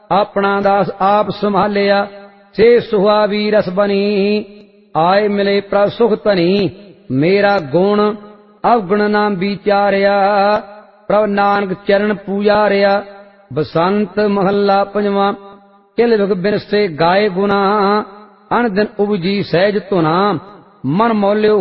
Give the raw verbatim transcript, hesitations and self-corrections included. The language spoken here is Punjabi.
ਆਪਣਾ ਦਾਸ ਆਪ ਸੰਭਾਲਿਆ। ਸੇ ਸੁਹਾਵੀ ਰਸ ਬਨੀ ਆਏ ਮਿਲੇ ਪ੍ਰਭ ਸੁਖ ਧਨੀ। ਮੇਰਾ ਗੁਣ ਅਵਗੁਣ ਨਾ ਵਿਚਾਰਿਆ ਪ੍ਰਭ ਨਾਨਕ ਚਰਨ ਪੂਜਾਰਿਆ। ਬਸੰਤ ਮਹੱਲਾ ਪੰਜਵਾਂ। ਕਿਲ ਬਿਗ ਬਿਨਸੇ ਗਾਏ ਗੁਨਾ ਅਣ ਦਿਨ ਉਪਜੀ ਸਹਿਜ ਧੁਨਾ। ਮਨ ਮੌਲਿਓ